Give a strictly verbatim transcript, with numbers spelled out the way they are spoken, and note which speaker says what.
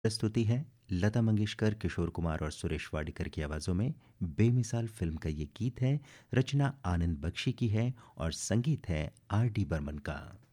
Speaker 1: प्रस्तुति है लता मंगेशकर, किशोर कुमार और सुरेश वाडकर की आवाज़ों में बेमिसाल फिल्म का ये गीत है। रचना आनंद बख्शी की है और संगीत है आर डी बर्मन का।